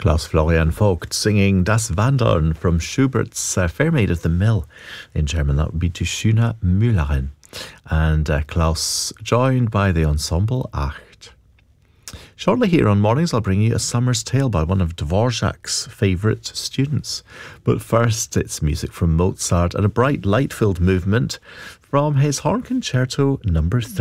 Klaus Florian Vogt singing Das Wandern from Schubert's Fair Maid of the Mill. In German, that would be Die schöne Müllerin. And Klaus joined by the ensemble Acht. Shortly here on Mornings, I'll bring you A Summer's Tale by one of Dvorak's favourite students. But first, it's music from Mozart and a bright, light-filled movement from his Horn Concerto No. 3.